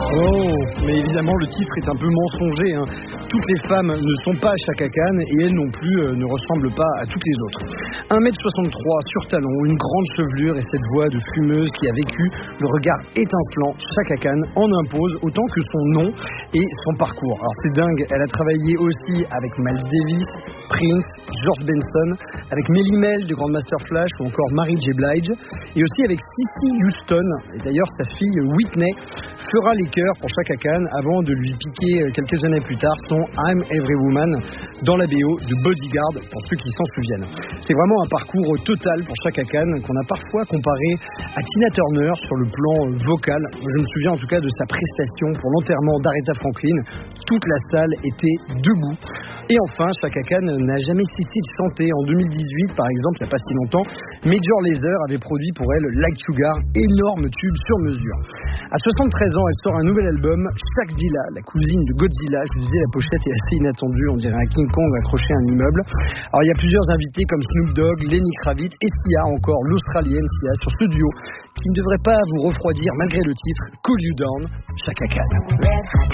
Oh, mais évidemment le titre est un peu mensonger, hein. Toutes les femmes ne sont pas Chaka Khan et elles non plus ne ressemblent pas à toutes les autres. 1m63 sur talon, une grande chevelure et cette voix de fumeuse qui a vécu le regard étincelant, Chaka Khan en impose autant que son nom et son parcours. Alors c'est dingue, elle a travaillé aussi avec Miles Davis, Prince, George Benson, avec Melly Mel de Grandmaster Flash ou encore Mary J. Blige et aussi avec Cissy Houston. Et d'ailleurs sa fille Whitney fera les chœurs pour Chaka Khan avant de lui piquer quelques années plus tard son I'm Every Woman dans la BO de Bodyguard pour ceux qui s'en souviennent. C'est vraiment un parcours total pour Chaka Khan qu'on a parfois comparé à Tina Turner sur le plan vocal. Je me souviens en tout cas de sa prestation pour l'enterrement d'Aretha Franklin. Toute la salle était debout. Et enfin, Chaka Khan n'a jamais cessé de chanter. En 2018, par exemple, il n'y a pas si longtemps, Major Lazer avait produit pour elle Like Sugar, énorme tube sur mesure. À 73 ans, elle sort un nouvel album, Shakzilla, la cousine de Godzilla. Je vous disais, la pochette est assez inattendue, on dirait un King Kong accroché à un immeuble. Alors, il y a plusieurs invités comme Snoop Dogg, Lenny Kravitz et Sia, encore l'Australienne Sia, sur ce duo qui ne devrait pas vous refroidir malgré le titre Cool You Down, Chaka Khan.